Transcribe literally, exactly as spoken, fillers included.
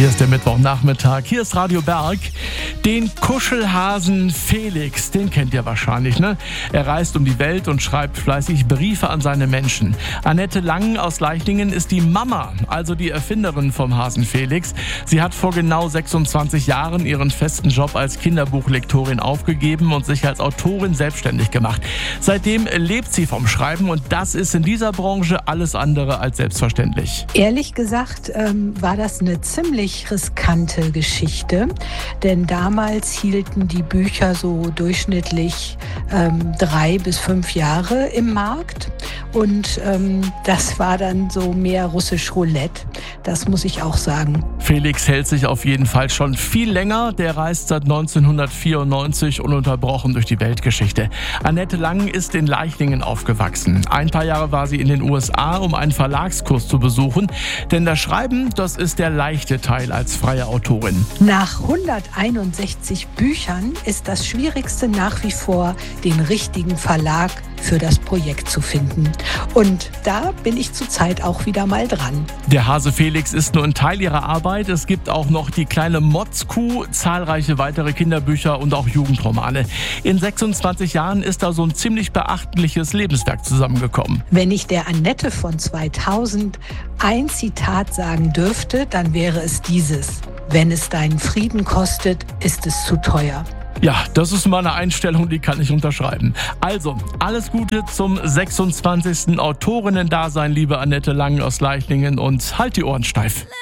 Hier ist der Mittwochnachmittag, hier ist Radio Berg. Den Kuschelhasen Felix, den kennt ihr wahrscheinlich, ne? Er reist um die Welt und schreibt fleißig Briefe an seine Menschen. Annette Lang aus Leichlingen ist die Mama, also die Erfinderin vom Hasen Felix. Sie hat vor genau sechsundzwanzig Jahren ihren festen Job als Kinderbuchlektorin aufgegeben und sich als Autorin selbstständig gemacht. Seitdem lebt sie vom Schreiben und das ist in dieser Branche alles andere als selbstverständlich. Ehrlich gesagt ähm, war das eine ziemlich riskante Geschichte, denn damals hielten die Bücher so durchschnittlich ähm, drei bis fünf Jahre im Markt und ähm, das war dann so mehr russisch Roulette, das muss ich auch sagen. Felix hält sich auf jeden Fall schon viel länger, der reist seit neunzehnhundertvierundneunzig ununterbrochen durch die Weltgeschichte. Annette Lang ist in Leichlingen aufgewachsen. Ein paar Jahre war sie in den U S A, um einen Verlagskurs zu besuchen, denn das Schreiben, das ist der leichte Teil als freie Autorin. Nach hunderteinundsechzig Büchern ist das Schwierigste nach wie vor, den richtigen Verlag für das Projekt zu finden. Und da bin ich zurzeit auch wieder mal dran. Der Hase Felix ist nur ein Teil ihrer Arbeit. Es gibt auch noch die kleine Motzkuh, zahlreiche weitere Kinderbücher und auch Jugendromane. In sechsundzwanzig Jahren ist da so ein ziemlich beachtliches Lebenswerk zusammengekommen. Wenn ich der Annette von zweitausend ein Zitat sagen dürfte, dann wäre es dieses: Wenn es deinen Frieden kostet, ist es zu teuer. Ja, das ist mal eine Einstellung, die kann ich unterschreiben. Also, alles Gute zum sechsundzwanzigsten Autorinnen-Dasein, liebe Annette Lang aus Leichlingen, und halt die Ohren steif.